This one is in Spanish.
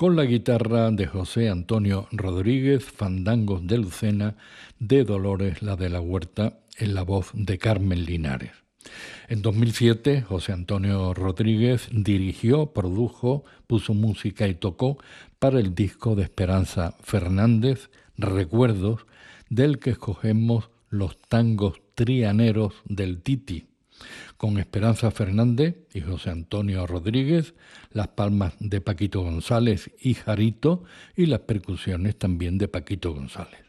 con la guitarra de José Antonio Rodríguez, fandangos de Lucena, de Dolores la de la Huerta, en la voz de Carmen Linares. En 2007, José Antonio Rodríguez dirigió, produjo, puso música y tocó para el disco de Esperanza Fernández, Recuerdos, del que escogemos los tangos trianeros del Titi, con Esperanza Fernández y José Antonio Rodríguez, las palmas de Paquito González y Jarito, y las percusiones también de Paquito González.